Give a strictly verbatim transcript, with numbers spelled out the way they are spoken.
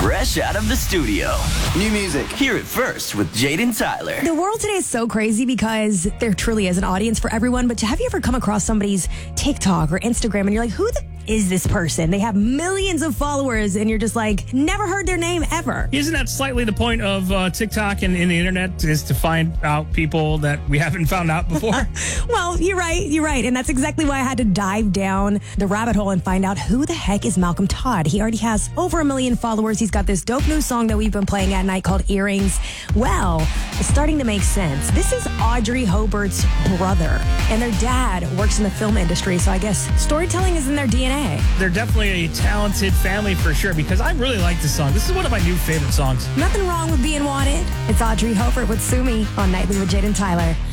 fresh out of the studio. New music. Hear it first with Jaden Tyler. The world today is so crazy because there truly is an audience for everyone. But have you ever come across somebody's TikTok or Instagram and you're like, who the is this person? They have millions of followers and you're just like, never heard their name ever. Isn't that slightly the point of uh, TikTok and, and the internet, is to find out people that we haven't found out before? Well, you're right. You're right. And that's exactly why I had to dive down the rabbit hole and find out who the heck is Malcolm Todd. He already has over a million followers. He's got this dope new song that we've been playing at night called Earrings. Well, it's starting to make sense. This is Audrey Hobart's brother, and their dad works in the film industry. So I guess storytelling is in their D N A. They're definitely a talented family for sure, because I really like this song. This is one of my new favorite songs. Nothing wrong with being wanted. It's Audrey Hobart with Sue Me on Nightly with Jaden Tyler.